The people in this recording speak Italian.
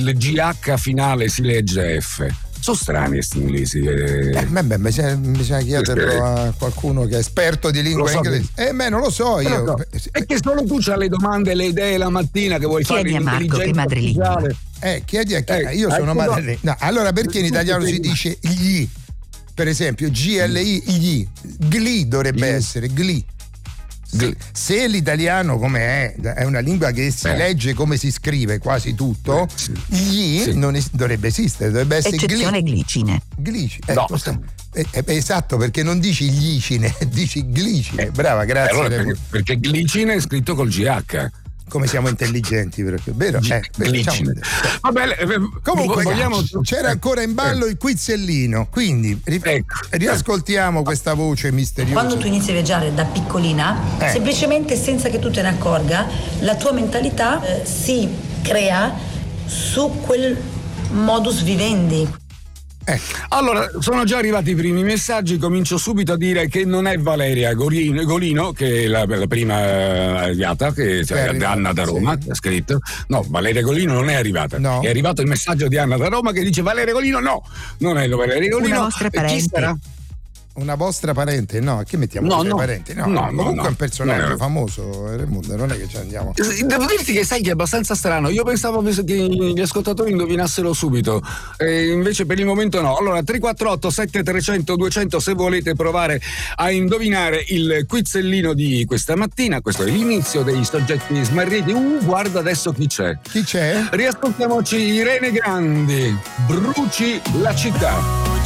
il GH finale si legge F. Sono strani questi inglesi. Vabbè, bisogna chiederlo a qualcuno che è esperto di lingua inglese. Non lo so io. No. È che solo tu c'hai le domande, le idee la mattina che vuoi fare. Chiedi a Marco che madrelingua. Chiedi a chi. Io sono madrelingua. No, allora perché in italiano si dice gli? Per esempio, GLI, gli dovrebbe essere gli. Se l'italiano come è una lingua che si legge come si scrive quasi tutto, gli non dovrebbe esistere, dovrebbe essere eccezione glicine. No. Esatto, perché non dici glicine, dici glicine. Brava, grazie. Allora, perché glicine è scritto col GH. Come siamo intelligenti, vero? Vabbè, comunque c'era ancora in ballo il quizzellino, quindi riascoltiamo questa voce misteriosa. Quando tu inizi a viaggiare da piccolina, semplicemente senza che tu te ne accorga, la tua mentalità si crea su quel modus vivendi. Allora, sono già arrivati i primi messaggi. Comincio subito a dire che non è Valeria Golino, che è la prima arrivata, che è Anna da Roma, ha scritto. No, Valeria Golino non è arrivata. No. È arrivato il messaggio di Anna da Roma che dice Valeria Golino no, non è Valeria Golino. Una vostra parente. Una vostra parente? No, che mettiamo parenti? No, comunque è un personaggio famoso, Raimundo, non è che ci andiamo. Devo dirti che sai che è abbastanza strano. Io pensavo che gli ascoltatori indovinassero subito, invece per il momento no. Allora 348 7300 200 se volete provare a indovinare il quizzellino di questa mattina. Questo è l'inizio dei soggetti smarriti. Guarda adesso chi c'è. Chi c'è? Riascoltiamoci Irene Grandi, Bruci la città.